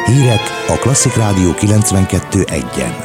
Hírek a Klasszik Rádió 92.1-en.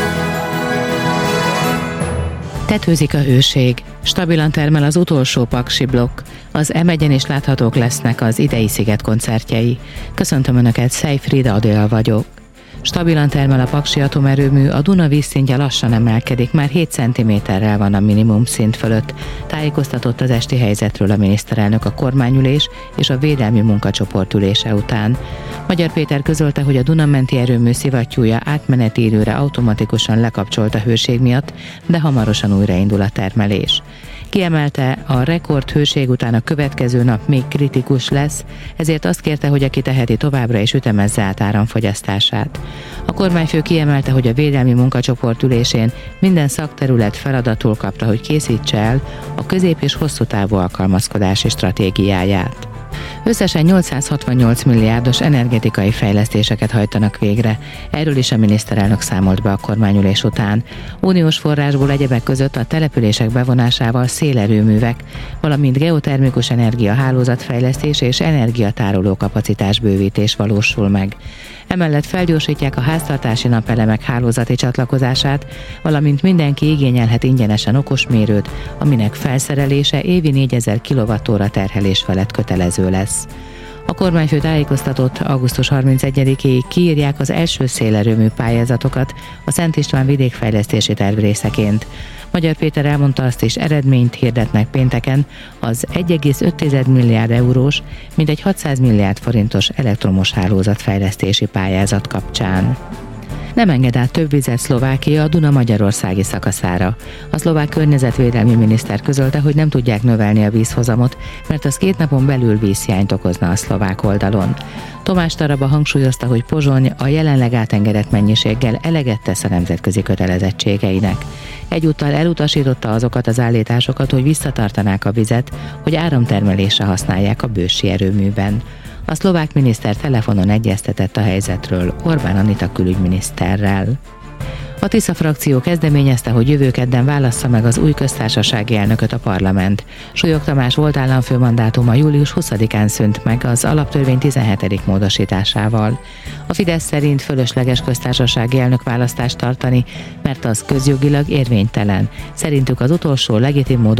Tetőzik a hőség, stabilan termel az utolsó paksi blokk, az M1-en is láthatók lesznek az idei Sziget koncertjei. Köszöntöm Önöket, Szej Frida Adél vagyok. Stabilan termel a paksi atomerőmű, a Duna vízszintje lassan emelkedik, már 7 cm-rel van a minimum szint fölött. Tájékoztatott az esti helyzetről a miniszterelnök a kormányülés és a védelmi munkacsoport ülése után. Magyar Péter közölte, hogy a Duna-menti erőmű szivattyúja átmeneti időre automatikusan lekapcsolt a hőség miatt, de hamarosan újraindul a termelés. Kiemelte, a rekord hőség után a következő nap még kritikus lesz, ezért azt kérte, hogy aki teheti továbbra is ütemezze át áramfogyasztását. A kormányfő kiemelte, hogy a védelmi munkacsoport ülésén minden szakterület feladatul kapta, hogy készítse el a közép- és hosszú távú alkalmazkodási stratégiáját. Összesen 868 milliárdos energetikai fejlesztéseket hajtanak végre. Erről is a miniszterelnök számolt be a kormányülés után. Uniós forrásból egyebek között a települések bevonásával szélerőművek, valamint geotermikus energiahálózatfejlesztés és energiatároló kapacitás bővítés valósul meg. Emellett felgyorsítják a háztartási napelemek hálózati csatlakozását, valamint mindenki igényelhet ingyenesen okosmérőt, aminek felszerelése évi 4000 kWh terhelés felett kötelező lesz. A kormányfő tájékoztatott, augusztus 31-ig kiírják az első szélerőmű pályázatokat a Szent István vidékfejlesztési terv részeként. Magyar Péter elmondta, azt is, eredményt hirdetnek pénteken az 1,5 milliárd eurós, mintegy 600 milliárd forintos elektromos hálózatfejlesztési pályázat kapcsán. Nem enged át több vizet Szlovákia a Duna magyarországi szakaszára. A szlovák környezetvédelmi miniszter közölte, hogy nem tudják növelni a vízhozamot, mert az 2 napon belül vízhiányt okozna a szlovák oldalon. Tomás Taraba hangsúlyozta, hogy Pozsony a jelenleg átengedett mennyiséggel eleget tesz a nemzetközi kötelezettségeinek. Egyúttal elutasította azokat az állításokat, hogy visszatartanák a vizet, hogy áramtermelésre használják a bőssi erőműben. A szlovák miniszter telefonon egyeztetett a helyzetről Orbán Anita külügyminiszterrel. A Tisza frakció kezdeményezte, hogy jövő kedden válassza meg az új köztársasági elnököt a parlament. Súlyog Tamás volt államfő mandátuma július 20-án szűnt meg az alaptörvény 17. módosításával. A Fidesz szerint fölösleges köztársasági elnökválasztást tartani, mert az közjogilag érvénytelen. Szerintük az utolsó legitim módon